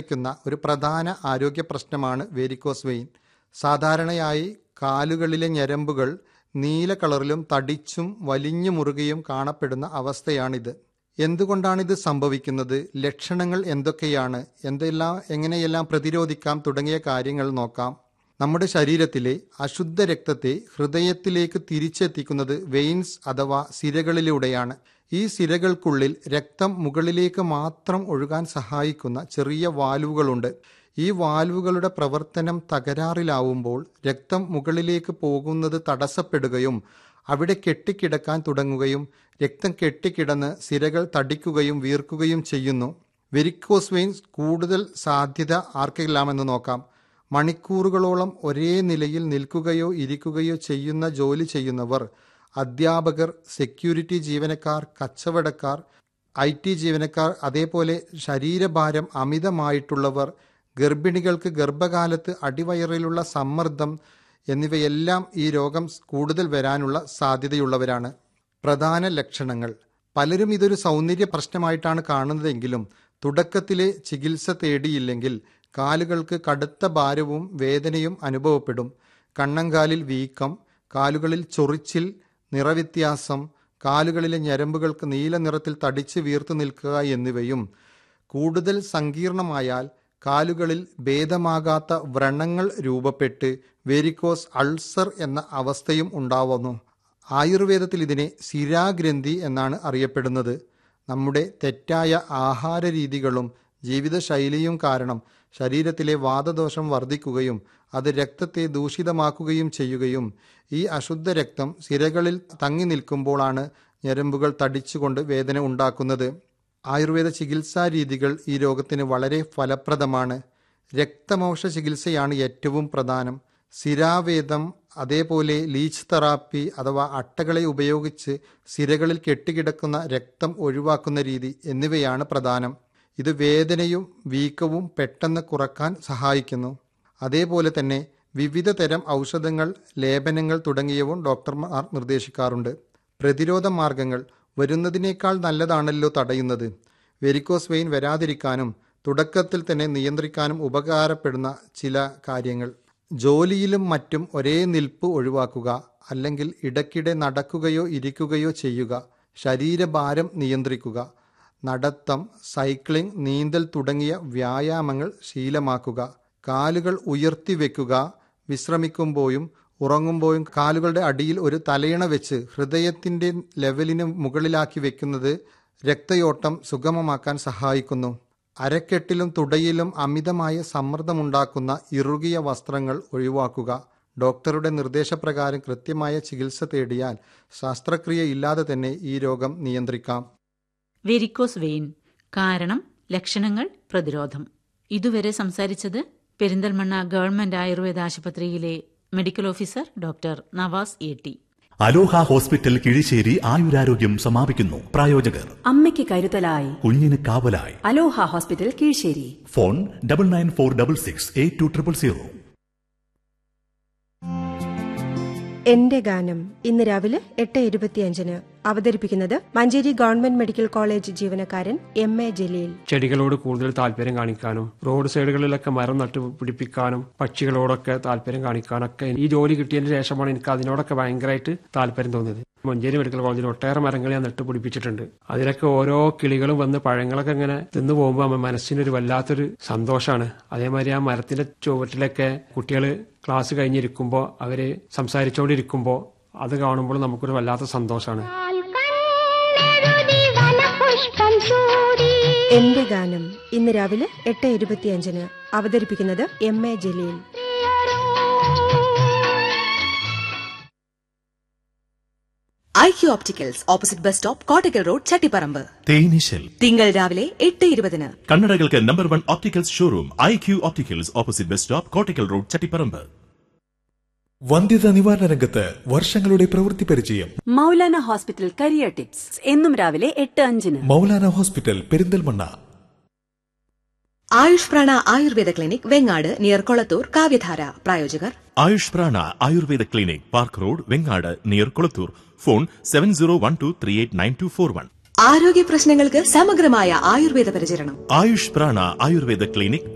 സംഭവിക്കുന്ന ഒരു പ്രധാന ആരോഗ്യ പ്രശ്നമാണ് വെരിക്കോസ് വെയിൻ. സാധാരണയായി കാലുകളിലെ ഞരമ്പുകൾ നീല കളറിലും തടിച്ചും വലിഞ്ഞു മുറുകയും കാണപ്പെടുന്ന അവസ്ഥയാണിത്. എന്തുകൊണ്ടാണിത് സംഭവിക്കുന്നത്, ലക്ഷണങ്ങൾ എന്തൊക്കെയാണ്, എങ്ങനെയെല്ലാം പ്രതിരോധിക്കാം തുടങ്ങിയ കാര്യങ്ങൾ നോക്കാം. നമ്മുടെ ശരീരത്തിലെ അശുദ്ധ രക്തത്തെ ഹൃദയത്തിലേക്ക് തിരിച്ചെത്തിക്കുന്നത് വെയിൻസ് അഥവാ സിരകളിലൂടെയാണ്. ഈ സിരകൾക്കുള്ളിൽ രക്തം മുകളിലേക്ക് മാത്രം ഒഴുകാൻ സഹായിക്കുന്ന ചെറിയ വാൽവുകളുണ്ട്. ഈ വാൽവുകളുടെ പ്രവർത്തനം തകരാറിലാവുമ്പോൾ രക്തം മുകളിലേക്ക് പോകുന്നത് തടസ്സപ്പെടുകയും അവിടെ കെട്ടിക്കിടക്കാൻ തുടങ്ങുകയും രക്തം കെട്ടിക്കിടന്ന് സിരകൾ തടിക്കുകയും വീർക്കുകയും ചെയ്യുന്നു. വെരിക്കോസ് വെയിൻസ് കൂടുതൽ സാധ്യത ആർക്കെല്ലാമെന്ന് നോക്കാം. മണിക്കൂറുകളോളം ഒരേ നിലയിൽ നിൽക്കുകയോ ഇരിക്കുകയോ ചെയ്യുന്ന ജോലി ചെയ്യുന്നവർ, അധ്യാപകർ, സെക്യൂരിറ്റി ജീവനക്കാർ, കച്ചവടക്കാർ, IT ജീവനക്കാർ, അതേപോലെ ശരീരഭാരം അമിതമായിട്ടുള്ളവർ, ഗർഭിണികൾക്ക് ഗർഭകാലത്ത് അടിവയറിലുള്ള സമ്മർദ്ദം എന്നിവയെല്ലാം ഈ രോഗം കൂടുതൽ വരാനുള്ള സാധ്യതയുള്ളവരാണ്. പ്രധാന ലക്ഷണങ്ങൾ. പലരും ഇതൊരു സൗന്ദര്യ പ്രശ്നമായിട്ടാണ് കാണുന്നതെങ്കിലും തുടക്കത്തിലെ ചികിത്സ തേടിയില്ലെങ്കിൽ കാലുകൾക്ക് കടുത്ത ഭാരവും വേദനയും അനുഭവപ്പെടും. കണ്ണങ്കാലിൽ വീക്കം, കാലുകളിൽ ചൊറിച്ചിൽ, നിറവ്യത്യാസം, കാലുകളിലെ ഞരമ്പുകൾക്ക് നീല നിറത്തിൽ തടിച്ച് വീർത്തു നിൽക്കുക എന്നിവയും, കൂടുതൽ സങ്കീർണമായാൽ കാലുകളിൽ ഭേദമാകാത്ത വ്രണങ്ങൾ രൂപപ്പെട്ട് വെരിക്കോസ് അൾസർ എന്ന അവസ്ഥയും ഉണ്ടാവുന്നു. ആയുർവേദത്തിൽ ഇതിനെ ശിരാഗ്രന്ഥി എന്നാണ് അറിയപ്പെടുന്നത്. നമ്മുടെ തെറ്റായ ആഹാര രീതികളും ജീവിതശൈലിയും കാരണം ശരീരത്തിലെ വാതദോഷം വർദ്ധിക്കുകയും അത് രക്തത്തെ ദൂഷിതമാക്കുകയും ചെയ്യുകയും ഈ അശുദ്ധ രക്തം സിരകളിൽ തങ്ങി നിൽക്കുമ്പോഴാണ് ഞരമ്പുകൾ തടിച്ചുകൊണ്ട് വേദന ഉണ്ടാക്കുന്നത്. ആയുർവേദ ചികിത്സാ രീതികൾ ഈ രോഗത്തിന് വളരെ ഫലപ്രദമാണ്. രക്തമോക്ഷ ചികിത്സയാണ് ഏറ്റവും പ്രധാനം. സിരാവേദം, അതേപോലെ ലീച്ച് തെറാപ്പി അഥവാ അട്ടകളെ ഉപയോഗിച്ച് സിരകളിൽ കെട്ടിക്കിടക്കുന്ന രക്തം ഒഴിവാക്കുന്ന രീതി എന്നിവയാണ് പ്രധാനം. ഇത് വേദനയും വീക്കവും പെട്ടെന്ന് കുറക്കാൻ സഹായിക്കുന്നു. അതേപോലെ തന്നെ വിവിധ തരം ഔഷധങ്ങൾ, ലേപനങ്ങൾ തുടങ്ങിയവും ഡോക്ടർമാർ നിർദ്ദേശിക്കാറുണ്ട്. പ്രതിരോധ മാർഗങ്ങൾ. വരുന്നതിനേക്കാൾ നല്ലതാണല്ലോ തടയുന്നത്. വെരിക്കോസ് വെയിൻ വരാതിരിക്കാനും തുടക്കത്തിൽ തന്നെ നിയന്ത്രിക്കാനും ഉപകാരപ്പെടുന്ന ചില കാര്യങ്ങൾ. ജോലിയിലും മറ്റും ഒരേ നിൽപ്പ് ഒഴിവാക്കുക, അല്ലെങ്കിൽ ഇടയ്ക്കിടെ നടക്കുകയോ ഇരിക്കുകയോ ചെയ്യുക. ശരീരഭാരം നിയന്ത്രിക്കുക. നടത്തം, സൈക്ലിംഗ്, നീന്തൽ തുടങ്ങിയ വ്യായാമങ്ങൾ ശീലമാക്കുക. കാലുകൾ ഉയർത്തിവെക്കുക. വിശ്രമിക്കുമ്പോഴും ഉറങ്ങുമ്പോഴും കാലുകളുടെ അടിയിൽ ഒരു തലയിണ വെച്ച് ഹൃദയത്തിൻ്റെ ലെവലിന് മുകളിലാക്കി വെക്കുന്നത് രക്തയോട്ടം സുഗമമാക്കാൻ സഹായിക്കുന്നു. അരക്കെട്ടിലും തുടയിലും അമിതമായ സമ്മർദ്ദമുണ്ടാക്കുന്ന ഇറുകിയ വസ്ത്രങ്ങൾ ഒഴിവാക്കുക. ഡോക്ടറുടെ നിർദ്ദേശപ്രകാരം കൃത്യമായ ചികിത്സ തേടിയാൽ ശസ്ത്രക്രിയ ഇല്ലാതെ തന്നെ ഈ രോഗം നിയന്ത്രിക്കാം. Varicose vein. കാരണം, ലക്ഷണങ്ങൾ, പ്രതിരോധം. ഇതുവരെ സംസാരിച്ചത് പെരിന്തൽമണ്ണ ഗവൺമെന്റ് ആയുർവേദ ആശുപത്രിയിലെ medical officer doctor Nawaz AT. Aloha hospital Kizhissery ആയുരാരോഗ്യം സമാപിക്കുന്നു. പ്രായോജകർ: അമ്മയ്ക്ക് കരുതലായി, കുഞ്ഞിന് കാവലായി. അലോഹ ഹോസ്പിറ്റൽ കിഴിശ്ശേരി. ഫോൺ 9946682000. എന്റെ ഗാനം ഇന്ന് രാവിലെ 8:25 അവതരിപ്പിക്കുന്നത് മഞ്ചേരി ഗവൺമെന്റ് മെഡിക്കൽ കോളേജ് ജീവനക്കാരൻ MA ജലീൽ. ചെടികളോട് കൂടുതൽ താല്പര്യം കാണിക്കാനും റോഡ് സൈഡുകളിലൊക്കെ മരം നട്ടുപിടിപ്പിക്കാനും പക്ഷികളോടൊക്കെ താല്പര്യം കാണിക്കാനൊക്കെ ഈ ജോലി കിട്ടിയതിന് ശേഷമാണ് എനിക്ക് അതിനോടൊക്കെ ഭയങ്കരമായിട്ട് താല്പര്യം തോന്നിയത്. മഞ്ചേരി മെഡിക്കൽ കോളേജിൽ ഒട്ടേറെ മരങ്ങൾ ഞാൻ നട്ടുപിടിപ്പിച്ചിട്ടുണ്ട്. അതിലൊക്കെ ഓരോ കിളികളും വന്ന് പഴങ്ങളൊക്കെ ഇങ്ങനെ തിന്നു പോകുമ്പോൾ മനസ്സിനൊരു വല്ലാത്തൊരു സന്തോഷമാണ്. അതേമാതിരി ആ മരത്തിന്റെ ചുവട്ടിലൊക്കെ കുട്ടികൾ ക്ലാസ് കഴിഞ്ഞിരിക്കുമ്പോൾ അവര് സംസാരിച്ചുകൊണ്ടിരിക്കുമ്പോൾ അത് കാണുമ്പോൾ നമുക്കൊരു വല്ലാത്ത സന്തോഷമാണ്. എന്റെ ഗാനം ഇന്ന് രാവിലെ 8:25 അവതരിപ്പിക്കുന്നത് MA Jaleel. IQ opticals, opposite bus stop, Kottakkal road, Chattiparamba. തേനീശൽ. തിങ്കൾ രാവിലെ 8:20. കണ്ണടകൾക്ക് number 1 opticals showroom IQ opticals, opposite bus stop, Kottakkal road, Chattiparamba. വന്ധ്യത നിവാരണ രംഗത്ത് വർഷങ്ങളുടെ പ്രവൃത്തി പരിചയം. മൗലാന ഹോസ്പിറ്റൽ കരിയർ ടിപ്സ് എന്നും രാവിലെ 8:05. മൗലാന ഹോസ്പിറ്റൽ പെരിന്തൽമണ്ണ. ആയുഷ് പ്രാണ ആയുർവേദ ക്ലിനിക്, വെങ്ങാട്, നിയർ കൊളത്തൂർ. കാവ്യധാര. പ്രായോജകർ: ആയുഷ് പ്രാണ Ayurveda clinic, park road, Vengad, near Kolathur. Phone 7012389241. ആരോഗ്യ പ്രശ്നങ്ങൾക്ക് സമഗ്രമായ ആയുർവേദ പരിചരണം. ആയുഷ് പ്രാണ ആയുർവേദ ക്ലിനിക്,